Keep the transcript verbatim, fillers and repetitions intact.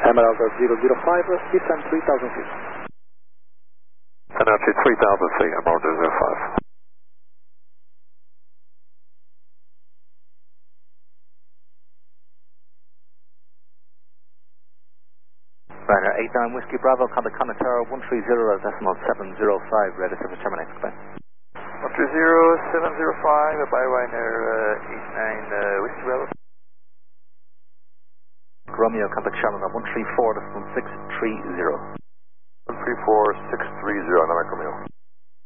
Hammer Alpha zero zero five, descend three thousand feet. And actually three thousand feet, Hammer Alpha zero zero five. Ryanair eight nine Whiskey Bravo, contact Comet Tower one three zero decimal seven zero five, ready to terminate. Goodbye. one three zero seven zero five, by Ryanair uh, eight nine uh, Whiskey Bravo. Romeo, contact Charlotte one three four decimal six three zero. one three four six three zero, November Romeo.